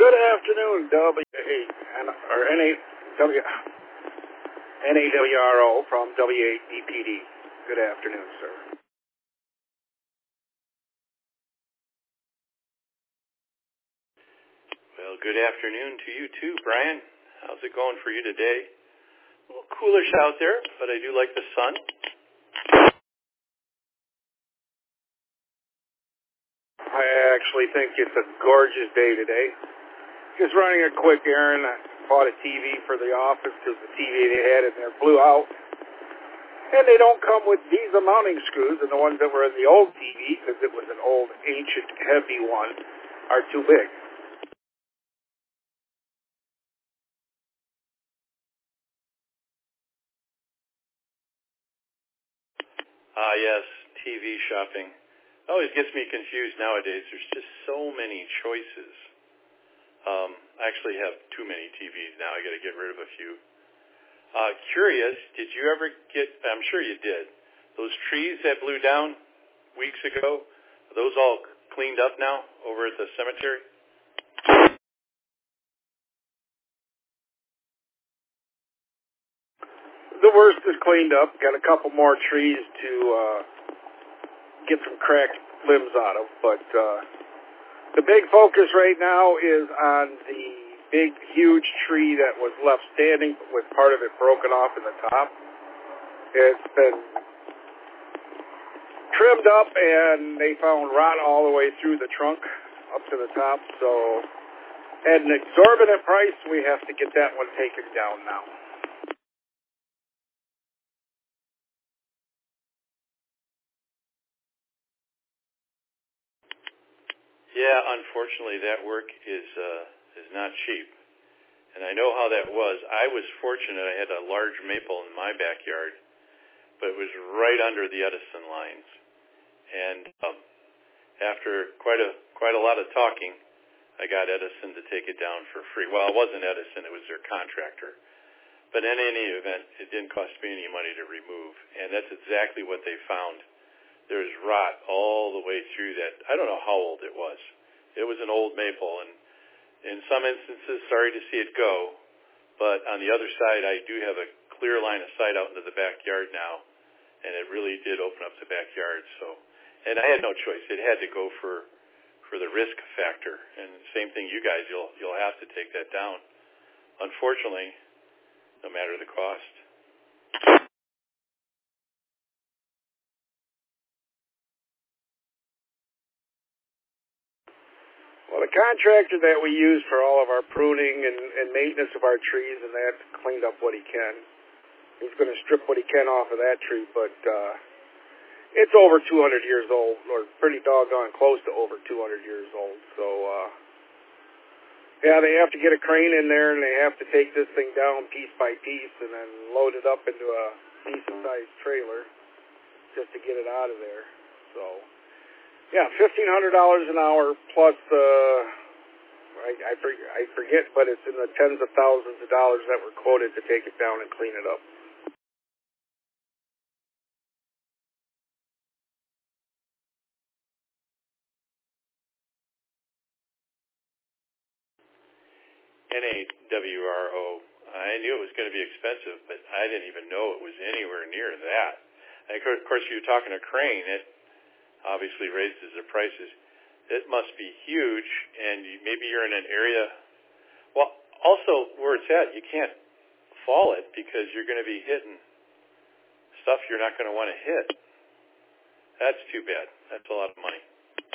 Good afternoon, NAWRO from W8DPD. Good afternoon, sir. Well, good afternoon to you too, Brian. How's it going for you today? A little coolish out there, but I do like the sun. I actually think it's a gorgeous day today. Just running a quick errand. I bought a TV for the office because the TV they had in there blew out. And they don't come with diesel mounting screws, and the ones that were in the old TV, because it was an old, ancient, heavy one, are too big. Yes, TV shopping. Always gets me confused nowadays. There's just so many choices. I actually have too many TVs now. I got to get rid of a few. Curious, did you ever get, I'm sure you did, those trees that blew down weeks ago, are those all cleaned up now over at the cemetery? The worst is cleaned up. Got a couple more trees to get some cracked limbs out of, but the big focus right now is on the big, huge tree that was left standing with part of it broken off in the top. It's been trimmed up, and they found rot all the way through the trunk up to the top, so at an exorbitant price, we have to get that one taken down now. Yeah, unfortunately, that work is not cheap, and I know how that was. I was fortunate; I had a large maple in my backyard, but it was right under the Edison lines. And after quite a lot of talking, I got Edison to take it down for free. Well, it wasn't Edison; it was their contractor. But in any event, it didn't cost me any money to remove, and that's exactly what they found. There's rot all the way through that. I don't know how old it was. It was an old maple, and in some instances, sorry to see it go. But on the other side, I do have a clear line of sight out into the backyard now, and it really did open up the backyard. So, and I had no choice. It had to go for the risk factor. And same thing, you guys, you'll have to take that down. Unfortunately, no matter the cost. Well, the contractor that we use for all of our pruning and maintenance of our trees and that's cleaned up what he can. He's going to strip what he can off of that tree, but it's over 200 years old, or pretty doggone close to over 200 years old. So, yeah, they have to get a crane in there, and they have to take this thing down piece by piece and then load it up into a decent-sized trailer just to get it out of there. So, yeah, $1,500 an hour plus, I forget, but it's in the tens of thousands of dollars that were quoted to take it down and clean it up. NAWRO. I knew it was going to be expensive, but I didn't even know it was anywhere near that. And of course, you're talking a crane. It obviously raises the prices. It must be huge, and maybe you're in an area. Well, also where it's at, you can't fall it because you're going to be hitting stuff you're not going to want to hit. That's too bad. That's a lot of money.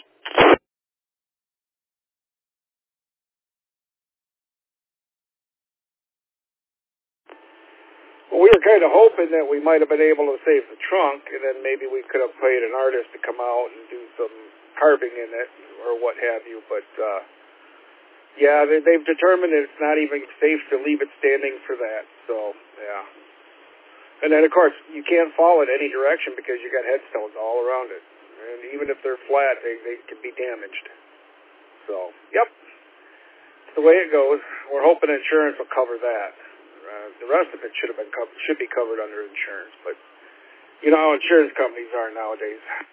Well, we were kind of hoping that we might have been able to save the trunk, and then maybe we could have paid an artist to come out and do some carving in it or what have you. But, yeah, they've determined that it's not even safe to leave it standing for that. So, yeah. And then, of course, you can't fall in any direction because you got headstones all around it. And even if they're flat, they can be damaged. So, yep. It's the way it goes. We're hoping insurance will cover that. The rest of it should be covered under insurance, but you know how insurance companies are nowadays.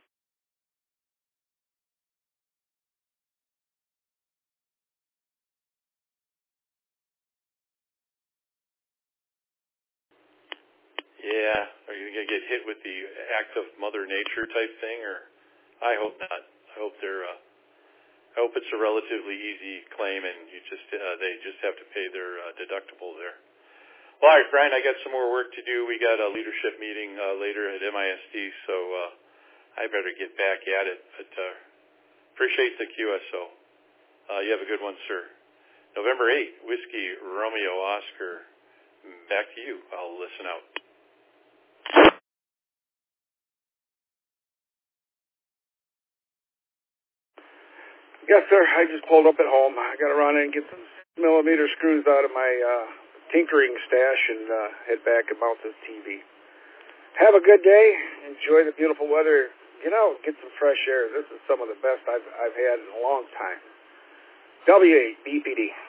Yeah. Are you going to get hit with the act of Mother Nature type thing, or? I hope not. I hope I hope it's a relatively easy claim, and they just have to pay their deductible there. Well, all right, Brian, I got some more work to do. We got a leadership meeting later at MISD, so I better get back at it. But appreciate the QSO. You have a good one, sir. November 8th, Whiskey Romeo Oscar. Back to you. I'll listen out. Yes, sir. I just pulled up at home. I got to run in and get some millimeter screws out of my tinkering stash and head back and mount this TV. Have a good day. Enjoy the beautiful weather. Get out, get some fresh air. This is some of the best I've had in a long time. W8 BPD.